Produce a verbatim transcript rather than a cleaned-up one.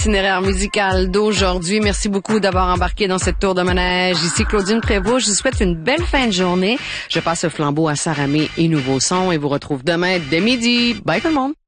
l'itinéraire musical d'aujourd'hui. Merci beaucoup d'avoir embarqué dans cette tour de manège. Ici Claudine Prévost. Je vous souhaite une belle fin de journée. Je passe le flambeau à Sarah May et Nouveau Son et vous retrouve demain dès midi. Bye tout le monde.